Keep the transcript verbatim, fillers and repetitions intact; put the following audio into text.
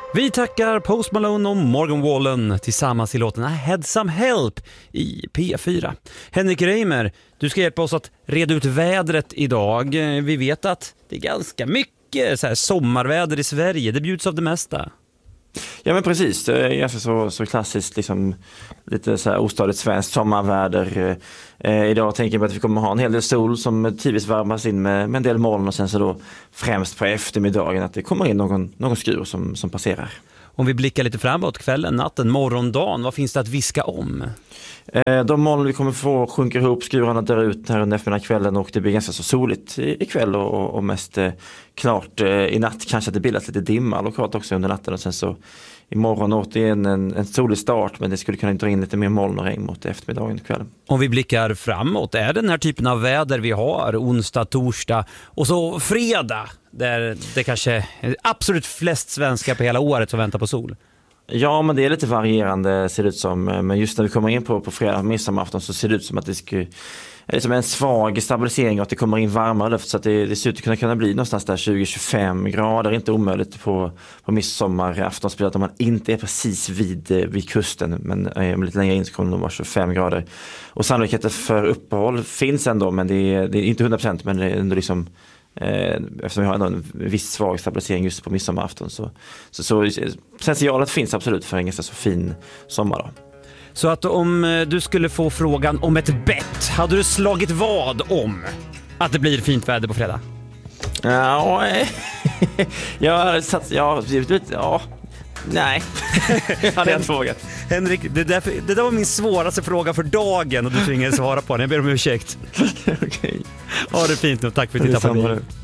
Vi tackar Post Malone och Morgan Wallen tillsammans i låten I Had Some Help i P fyra. Henrik Reimer, du ska hjälpa oss att reda ut vädret idag. Vi vet att det är ganska mycket så här sommarväder i Sverige. Det bjuds av det mesta. Ja, men precis, det är ganska så, så klassiskt liksom, lite så här ostadigt svenskt sommarväder. Eh, idag tänker jag att vi kommer ha en hel del sol som tidvis värmas in med, med en del moln, och sen så då främst på eftermiddagen att det kommer in någon, någon skur som, som passerar. Om vi blickar lite framåt, kvällen, natten, morgondagen, vad finns det att viska om? Eh, de moln vi kommer få sjunker ihop, skurarna där ut här under eftermiddagskvällen, och det blir ganska så soligt ikväll och, och mest eh, klart eh, i natt. Kanske att det bildas lite dimma lokalt också under natten, och sen så imorgon återigen en, en solig start, men det skulle kunna dra in lite mer moln och regn mot eftermiddagen ikväll. Om vi blickar framåt, är det den här typen av väder vi har onsdag, torsdag och så fredag, där det kanske är absolut flest svenskar på hela året som väntar på sol? Ja, men det är lite varierande ser det ut som, men just när vi kommer in på, på fredag och midsommarafton så ser det ut som att det skulle är liksom en svag stabilisering och att det kommer in varmare luft, så att det, det ser ut att kunna, kunna bli någonstans där tjugo till tjugofem grader. Inte omöjligt på, på midsommarafton, spelat om man inte är precis vid, vid kusten, men eh, lite längre in så kommer det nog vara tjugofem grader. Och sannolikheten för uppehåll finns ändå, men det är, det är inte hundra procent, men det är ändå liksom eh, eftersom vi har en viss svag stabilisering just på midsommarafton så, så, så potentialet finns absolut för en ganska så fin sommar då. Så att om du skulle få frågan om ett bett, hade du slagit vad om att det blir fint väder på fredag? Ja, jag satt, ja, ja, nej. Jag hade en fråga. Henrik, det där, det där var min svåraste fråga för dagen och du tvingade svara på den. Jag ber om ursäkt. Okej. Ha det fint nu, tack för att du tittade på mig.